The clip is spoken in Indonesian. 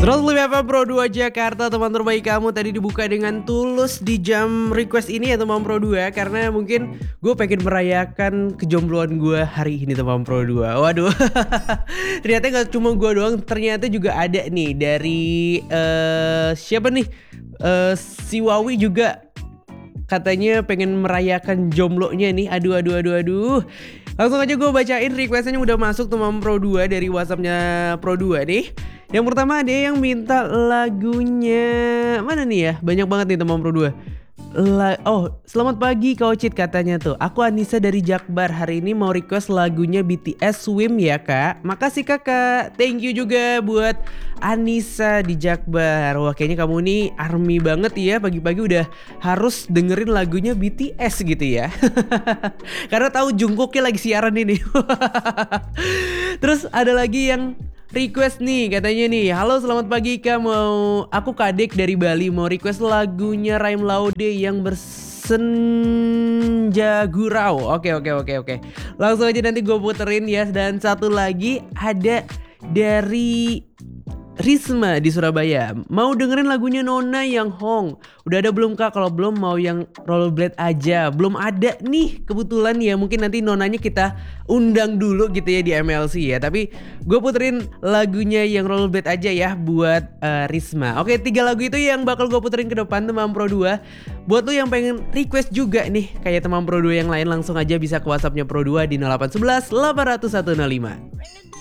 105 Pro 2 Jakarta, teman terbaik kamu tadi dibuka dengan tulus di jam request ini ya teman Pro 2. Karena mungkin gue pengen merayakan kejombloan gue hari ini teman Pro 2. Waduh, ternyata gak cuma gue doang, ternyata juga ada nih dari siapa nih, si Wawi juga katanya pengen merayakan jomblonya nih. Aduh. Langsung aja gue bacain requestnya udah masuk teman Pro 2 dari WhatsAppnya Pro 2 nih. Yang pertama ada yang minta lagunya, mana nih ya? Banyak banget nih teman Pro 2. Selamat pagi Kak Ocit katanya tuh. Aku Anissa dari Jakbar, hari ini mau request lagunya BTS Swim ya Kak. Makasih Kakak. Thank you juga buat Anissa di Jakbar. Wah, kayaknya kamu nih army banget ya, pagi-pagi udah harus dengerin lagunya BTS gitu ya. Karena tahu Jungkooknya lagi siaran ini. Terus ada lagi yang request nih, katanya nih, halo selamat pagi Kak, aku Kadek dari Bali, mau request lagunya Raim Laude yang bersenja gurau. Oke. Langsung aja nanti gue puterin ya. Dan satu lagi ada dari Risma di Surabaya, mau dengerin lagunya Nona yang Hong. Udah ada belum Kak? Kalau belum mau yang Rollerblade aja. Belum ada nih kebetulan ya, mungkin nanti Nonanya kita undang dulu gitu ya di MLC ya. Tapi gue puterin lagunya yang Rollerblade aja ya buat Risma. Oke, 3 lagu itu yang bakal gue puterin ke depan teman Pro 2. Buat lo yang pengen request juga nih kayak teman Pro 2 yang lain, langsung aja bisa ke WhatsAppnya Pro 2 di 0811 800 105.